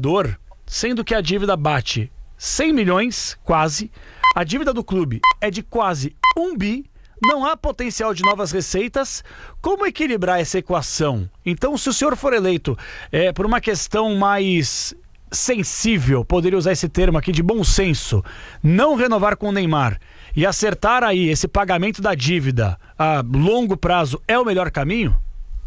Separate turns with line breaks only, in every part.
jogador, sendo que a dívida bate 100 milhões, quase, a dívida do clube é de quase 1 bi, não há potencial de novas receitas, como equilibrar essa equação? Então, se o senhor for eleito por uma questão mais sensível, poderia usar esse termo aqui de bom senso, não renovar com o Neymar e acertar aí esse pagamento da dívida a longo prazo é o melhor caminho?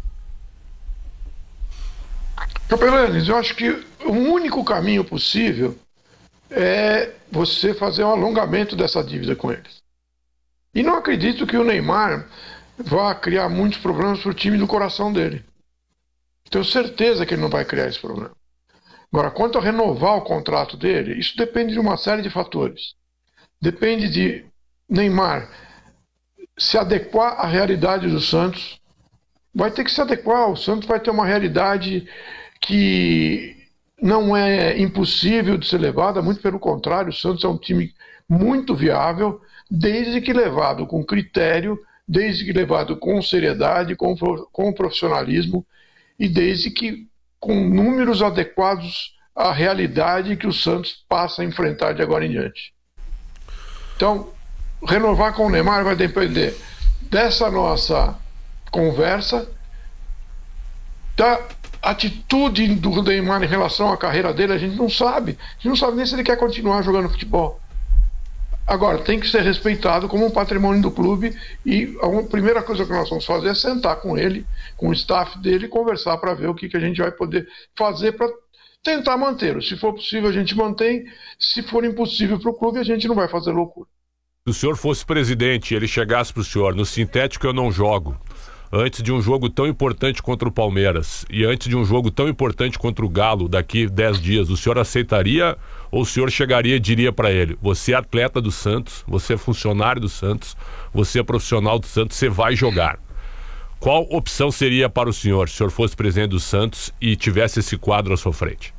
Capelanes, eu acho que o único caminho possível é você fazer um alongamento dessa dívida com eles. E não acredito que o Neymar vá criar muitos problemas para o time do coração dele. Tenho certeza que ele não vai criar esse problema. Agora, quanto a renovar o contrato dele, isso depende de uma série de fatores. Depende de Neymar se adequar à realidade do Santos. Vai ter que se adequar. O Santos vai ter uma realidade que não é impossível de ser levada, muito pelo contrário, o Santos é um time muito viável, desde que levado com critério, desde que levado com seriedade, com profissionalismo e desde que com números adequados à realidade que o Santos passa a enfrentar de agora em diante. Então, renovar com o Neymar vai depender dessa nossa conversa, da atitude do Neymar em relação à carreira dele. A gente não sabe nem se ele quer continuar jogando futebol. Agora, tem que ser respeitado como um patrimônio do clube e a primeira coisa que nós vamos fazer é sentar com ele, com o staff dele e conversar para ver o que a gente vai poder fazer para tentar mantê-lo. Se for possível, a gente mantém. Se for impossível para o clube, a gente não vai fazer loucura.
Se o senhor fosse presidente e ele chegasse para o senhor, no sintético eu não jogo, antes de um jogo tão importante contra o Palmeiras e antes de um jogo tão importante contra o Galo daqui 10 dias, o senhor aceitaria ou o senhor chegaria e diria para ele: você é atleta do Santos, você é funcionário do Santos, você é profissional do Santos, você vai jogar? Qual opção seria para o senhor se o senhor fosse presidente do Santos e tivesse esse quadro à sua frente?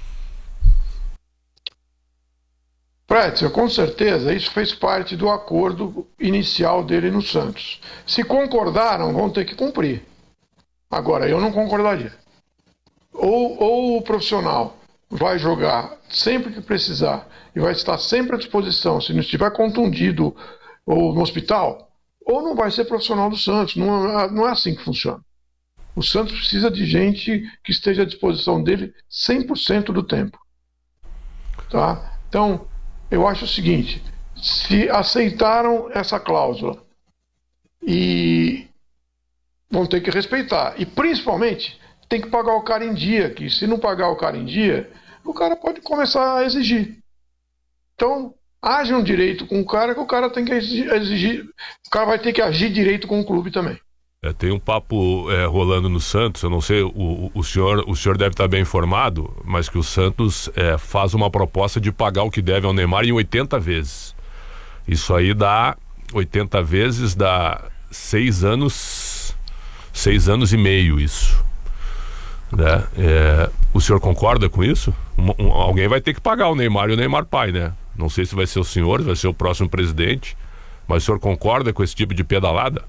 Pretzel, com certeza, isso fez parte do acordo inicial dele no Santos. Se concordaram, vão ter que cumprir. Agora, eu não concordaria. Ou o profissional vai jogar sempre que precisar e vai estar sempre à disposição, se não estiver contundido ou no hospital, ou não vai ser profissional do Santos. Não é assim que funciona. O Santos precisa de gente que esteja à disposição dele 100% do tempo. Tá? Então, eu acho o seguinte: se aceitaram essa cláusula e vão ter que respeitar, e principalmente tem que pagar o cara em dia, que se não pagar o cara em dia, o cara pode começar a exigir. Então, hajam direito com o cara, que o cara tem que exigir, o cara vai ter que agir direito com o clube também.
Tem um papo rolando no Santos, eu não sei, o senhor deve estar bem informado, mas que o Santos faz uma proposta de pagar o que deve ao Neymar em 80 vezes. Isso aí dá 80 vezes, dá 6 anos e meio isso. Né? O senhor concorda com isso? Alguém vai ter que pagar o Neymar e o Neymar pai, né? Não sei se vai ser o senhor, vai ser o próximo presidente, mas o senhor concorda com esse tipo de pedalada?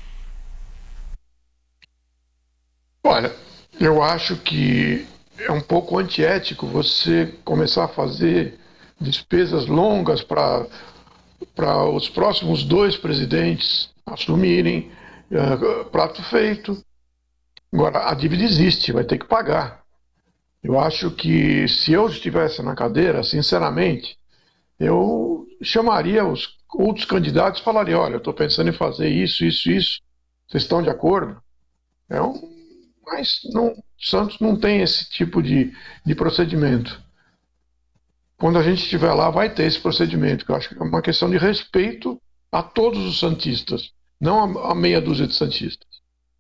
Olha, eu acho que é um pouco antiético você começar a fazer despesas longas para os próximos 2 presidentes assumirem, prato feito. Agora, a dívida existe, vai ter que pagar. Eu acho que se eu estivesse na cadeira, sinceramente, eu chamaria os outros candidatos e falaria: olha, eu estou pensando em fazer isso, vocês estão de acordo? Mas não, Santos não tem esse tipo de procedimento. Quando a gente estiver lá, vai ter esse procedimento, que eu acho que é uma questão de respeito a todos os santistas, não a meia dúzia de santistas.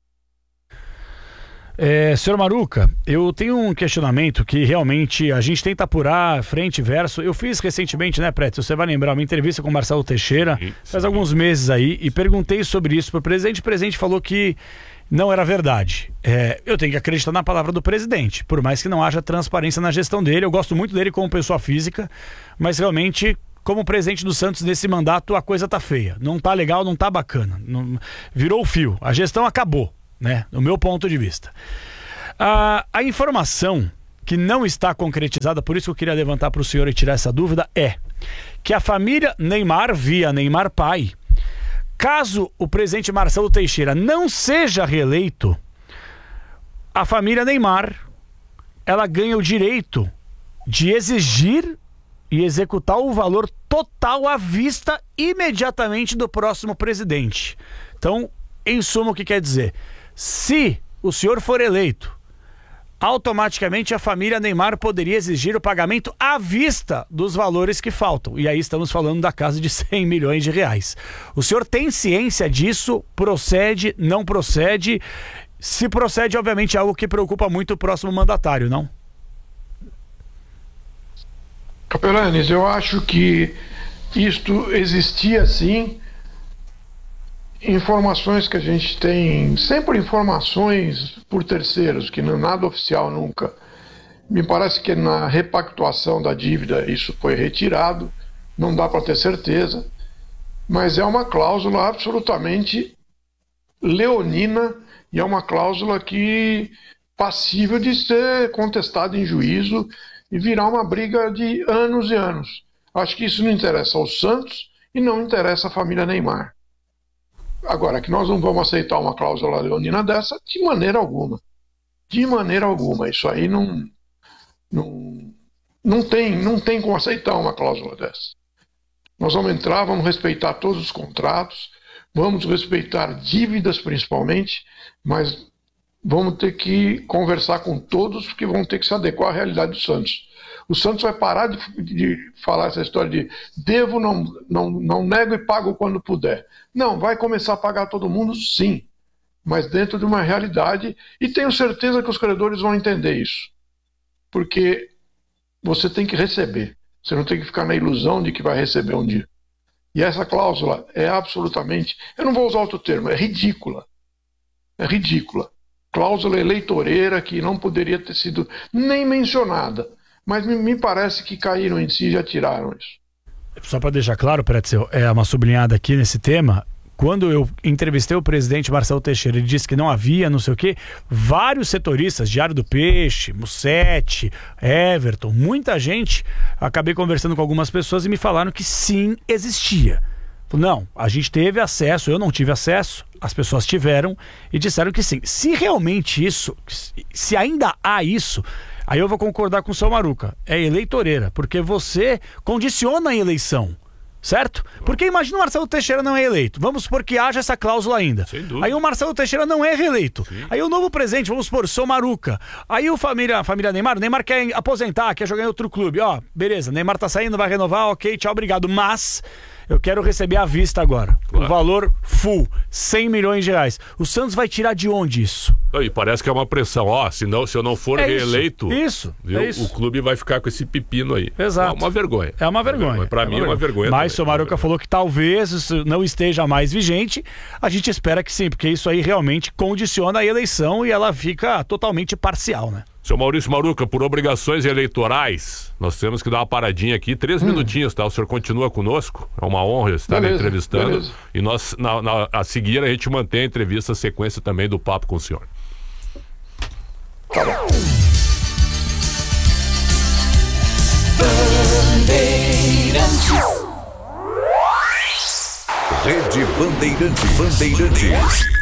Senhor Maruca, eu tenho um questionamento que realmente a gente tenta apurar frente e verso. Eu fiz recentemente, né, Pretzel? Você vai lembrar, uma entrevista com o Marcelo Teixeira, faz alguns meses aí, e perguntei sobre isso para o presidente. O presidente falou que não era verdade. Eu tenho que acreditar na palavra do presidente, por mais que não haja transparência na gestão dele. Eu gosto muito dele como pessoa física, mas realmente, como presidente do Santos nesse mandato, a coisa tá feia. Não tá legal, não tá bacana. Virou o fio. A gestão acabou, né? Do meu ponto de vista. A informação que não está concretizada, por isso que eu queria levantar para o senhor e tirar essa dúvida, é que a família Neymar, via Neymar pai, caso o presidente Marcelo Teixeira não seja reeleito, a família Neymar, ela ganha o direito de exigir e executar o valor total à vista imediatamente do próximo presidente. Então, em suma, o que quer dizer? Se o senhor for eleito, automaticamente a família Neymar poderia exigir o pagamento à vista dos valores que faltam. E aí estamos falando da casa de 100 milhões de reais. O senhor tem ciência disso? Procede? Não procede? Se procede, obviamente, é algo que preocupa muito o próximo mandatário, não?
Capelanes, eu acho que isto existia sim. Informações que a gente tem, sempre informações por terceiros, que não é nada oficial nunca. Me parece que na repactuação da dívida isso foi retirado, não dá para ter certeza, mas é uma cláusula absolutamente leonina e é uma cláusula que passível de ser contestada em juízo e virar uma briga de anos e anos. Acho que isso não interessa aos Santos e não interessa à família Neymar. Agora, que nós não vamos aceitar uma cláusula leonina dessa, de maneira alguma. De maneira alguma. Isso aí não tem como aceitar uma cláusula dessa. Nós vamos entrar, vamos respeitar todos os contratos, vamos respeitar dívidas principalmente, mas vamos ter que conversar com todos, porque vão ter que se adequar à realidade do Santos. O Santos vai parar de falar essa história de devo, não nego e pago quando puder. Não, vai começar a pagar todo mundo, sim, mas dentro de uma realidade, e tenho certeza que os credores vão entender isso. Porque você tem que receber, você não tem que ficar na ilusão de que vai receber um dia. E essa cláusula é absolutamente, eu não vou usar outro termo, é ridícula. É ridícula. Cláusula eleitoreira que não poderia ter sido nem mencionada. Mas me parece que caíram em si e já tiraram isso.
Só para deixar claro, Pretzel, é uma sublinhada aqui nesse tema. Quando eu entrevistei o presidente Marcelo Teixeira, ele disse que não havia, não sei o quê, vários setoristas, Diário do Peixe, Mussete, Everton, muita gente, acabei conversando com algumas pessoas e me falaram que sim, existia. Não, a gente teve acesso, eu não tive acesso, as pessoas tiveram e disseram que sim. Se realmente isso, se ainda há isso, aí eu vou concordar com o seu Maruca, é eleitoreira, porque você condiciona a eleição, certo? Porque imagina o Marcelo Teixeira não é eleito, vamos supor que haja essa cláusula ainda. Aí o Marcelo Teixeira não é reeleito. Sim. Aí o novo presidente, vamos supor, seu Maruca. Aí a família Neymar, o Neymar quer aposentar, quer jogar em outro clube. Ó, beleza, Neymar tá saindo, vai renovar, ok, tchau, obrigado. Mas eu quero receber à vista agora. Claro. O valor full, 100 milhões de reais. O Santos vai tirar de onde isso?
E parece que é uma pressão. Ó, se eu não for reeleito,
isso.
O clube vai ficar com esse pepino aí.
Exato.
É uma vergonha.
É uma vergonha.
Para mim é uma vergonha.
Mas o seu Maruca falou que talvez isso não esteja mais vigente. A gente espera que sim, porque isso aí realmente condiciona a eleição e ela fica totalmente parcial, né?
Seu Maurício Maruca, por obrigações eleitorais, nós temos que dar uma paradinha aqui, 3 minutinhos, tá? O senhor continua conosco, é uma honra estar entrevistando. Beleza. E nós, a seguir, a gente mantém a entrevista, a sequência também do papo com o senhor.
Tá bom.
Rede Bandeirantes.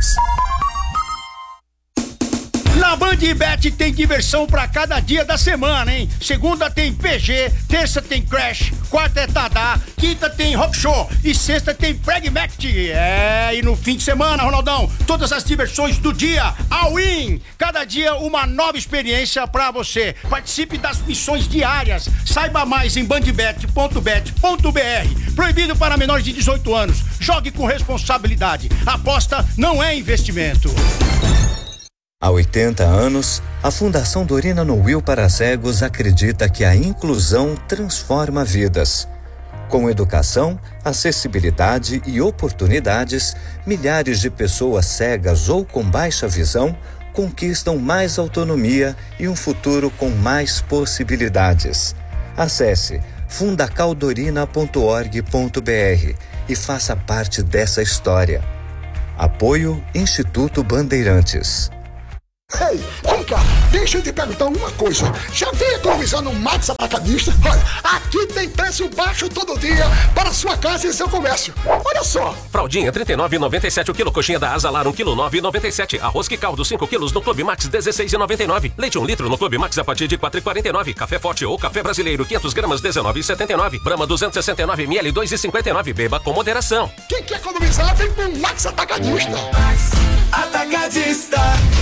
Na Bandbet tem diversão pra cada dia da semana, hein? Segunda tem PG, terça tem Crash, quarta é Tadá, quinta tem Rock Show e sexta tem Pragmatic. E no fim de semana, Ronaldão, todas as diversões do dia, all-in. Cada dia uma nova experiência pra você. Participe das missões diárias. Saiba mais em bandbet.bet.br. Proibido para menores de 18 anos. Jogue com responsabilidade. Aposta não é investimento.
Há 80 anos, a Fundação Dorina Noil para Cegos acredita que a inclusão transforma vidas. Com educação, acessibilidade e oportunidades, milhares de pessoas cegas ou com baixa visão conquistam mais autonomia e um futuro com mais possibilidades. Acesse fundacaldorina.org.br e faça parte dessa história. Apoio Instituto Bandeirantes.
Ei, vem cá! deixa eu te perguntar uma coisa. Já veio economizar no Max Atacadista? Olha, aqui tem preço baixo todo dia para sua casa e seu comércio. Olha só.
Fraldinha, R$ 39,97 o quilo. Coxinha da Azalar, 1 kg, R$ 9,97. Arroz que caldo, 5 quilos no Clube Max, R$ 16,99. Leite 1 litro no Clube Max a partir de R$ 4,49. Café Forte ou Café Brasileiro, 500 gramas, R$ 19,79. Brahma, 269 ml, R$ 2,59. Beba com moderação.
Quem quer economizar, vem pro Max Atacadista.
Max Atacadista.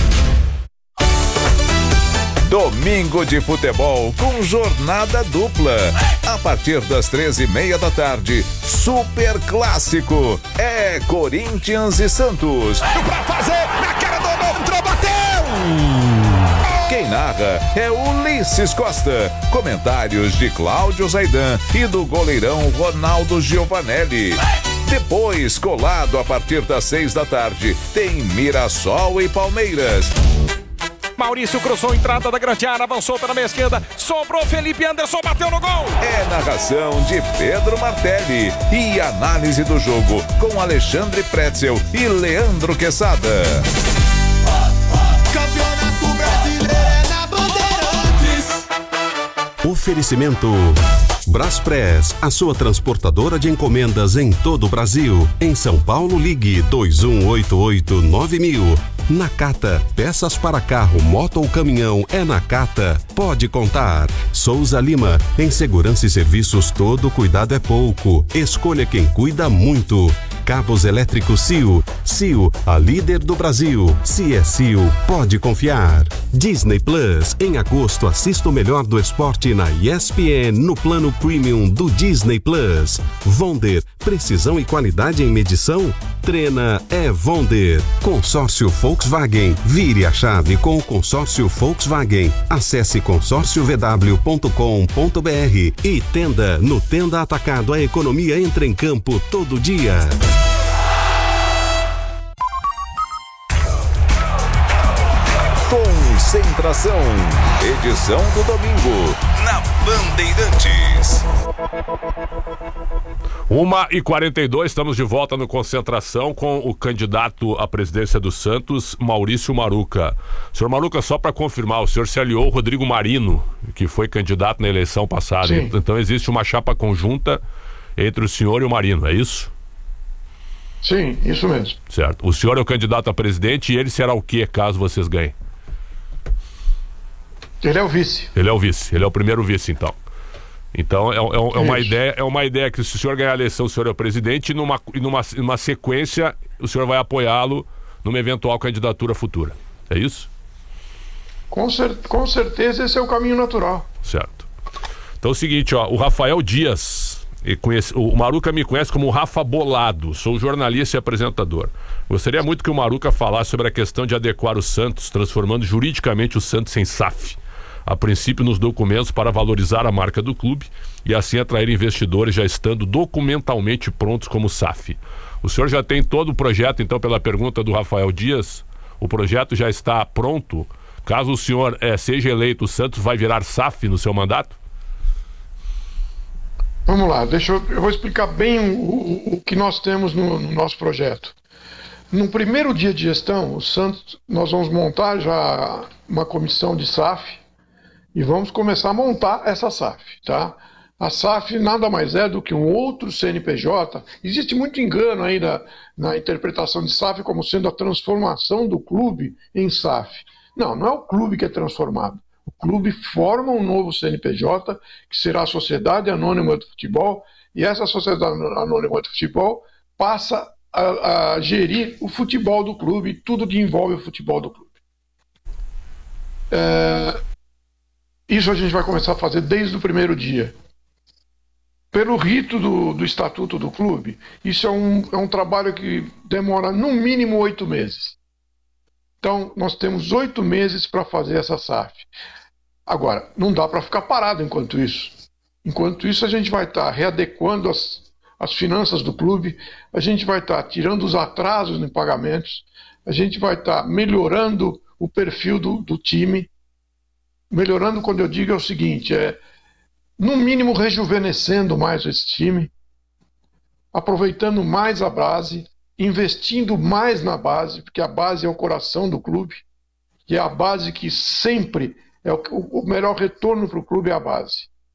Domingo de futebol com jornada dupla. A partir das 13h30 da tarde, Super Clássico. É Corinthians e Santos.
Pra fazer, na cara do gol, entrou, bateu!
Quem narra é Ulisses Costa. Comentários de Cláudio Zaidan e do goleirão Ronaldo Giovanelli. Depois, colado a partir das 6 da tarde, tem Mirassol e Palmeiras.
Maurício cruzou a entrada da grande área, avançou pela meia esquerda, sobrou Felipe Anderson, bateu no gol.
É narração de Pedro Martelli e análise do jogo com Alexandre Pretzel e Leandro Quesada.
Campeonato Brasileiro é na Bandeirantes.
Oferecimento Braspress, a sua transportadora de encomendas em todo o Brasil. Em São Paulo, ligue 2188-9000. Nakata, peças para carro, moto ou caminhão, é Nakata. Pode contar. Souza Lima, em segurança e serviços todo cuidado é pouco. Escolha quem cuida muito. Cabos elétricos Cio. Cio, a líder do Brasil. Se é Cio, pode confiar. Disney Plus, em agosto assista o melhor do esporte na ESPN no plano Premium do Disney Plus. Vonder, precisão e qualidade em medição? Treina é Vonder. Consórcio Volkswagen, vire a chave com o consórcio Volkswagen. Acesse consórciovw.com.br e Tenda. No Tenda Atacado, a economia entra em campo todo dia.
Concentração, edição do domingo, na Bandeirantes.
1h42, estamos de volta no Concentração com o candidato à presidência do Santos, Maurício Maruca. Senhor Maruca, só para confirmar, o senhor se aliou ao Rodrigo Marino, que foi candidato na eleição passada.
Sim.
Então existe uma chapa conjunta entre o senhor e o Marino, é isso?
Sim, isso mesmo.
Certo. O senhor é o candidato a presidente e ele será o quê, caso vocês ganhem?
Ele é o vice.
Ele é o vice, ele é o primeiro vice, então. Então é uma ideia que se o senhor ganhar a eleição, o senhor é o presidente e numa sequência o senhor vai apoiá-lo numa eventual candidatura futura. É isso?
Com certeza esse é o caminho natural.
Certo. Então é o seguinte, ó, o Rafael Dias, o Maruca me conhece como Rafa Bolado, sou jornalista e apresentador. Gostaria muito que o Maruca falasse sobre a questão de adequar o Santos, transformando juridicamente o Santos em SAF. A princípio nos documentos para valorizar a marca do clube e assim atrair investidores já estando documentalmente prontos como SAF. O senhor já tem todo o projeto, então, pela pergunta do Rafael Dias, o projeto já está pronto? Caso o senhor seja eleito, o Santos vai virar SAF no seu mandato?
Vamos lá, eu vou explicar bem o que nós temos no nosso projeto. No primeiro dia de gestão, o Santos, nós vamos montar já uma comissão de SAF, e vamos começar a montar essa SAF, tá? A SAF nada mais é do que um outro CNPJ. Existe muito engano aí na interpretação de SAF como sendo a transformação do clube em SAF. Não é o clube que é transformado. O clube forma um novo CNPJ, que será a Sociedade Anônima do Futebol, e essa Sociedade Anônima do Futebol passa a gerir o futebol do clube, tudo que envolve o futebol do clube. Isso a gente vai começar a fazer desde o primeiro dia. Pelo rito do estatuto do clube, isso é um trabalho que demora no mínimo 8 meses. Então, nós temos 8 meses para fazer essa SAF. Agora, não dá para ficar parado enquanto isso. Enquanto isso, a gente vai estar readequando as finanças do clube, a gente vai estar tirando os atrasos em pagamentos, a gente vai estar melhorando o perfil do time. Melhorando, quando eu digo, é o seguinte, no mínimo rejuvenescendo mais esse time, aproveitando mais a base, investindo mais na base, porque a base é o coração do clube, E é a base que sempre é o melhor retorno para o clube, é a base.